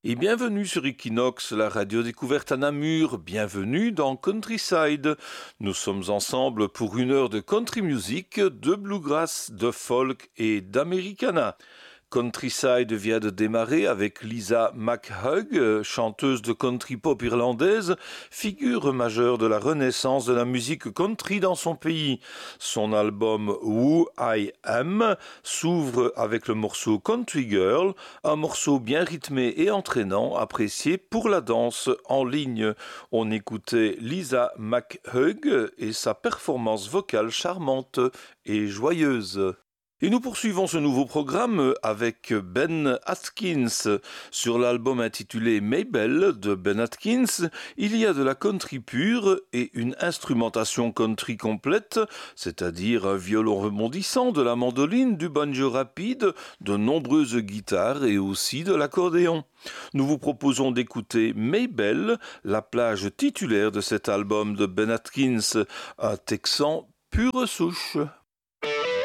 Et bienvenue sur Equinox, la radio découverte à Namur. Bienvenue dans Countryside. Nous sommes ensemble pour une heure de country music, de bluegrass, de folk et d'americana. Countryside vient de démarrer avec Lisa McHugh, chanteuse de country pop irlandaise, figure majeure de la renaissance de la musique country dans son pays. Son album Who I Am s'ouvre avec le morceau Country Girl, un morceau bien rythmé et entraînant, apprécié pour la danse en ligne. On écoutait Lisa McHugh et sa performance vocale charmante et joyeuse. Et nous poursuivons ce nouveau programme avec Ben Atkins. Sur l'album intitulé Mabel de Ben Atkins, il y a de la country pure et une instrumentation country complète, c'est-à-dire un violon rebondissant, de la mandoline, du banjo rapide, de nombreuses guitares et aussi de l'accordéon. Nous vous proposons d'écouter Mabel, la plage titulaire de cet album de Ben Atkins, un Texan pure souche.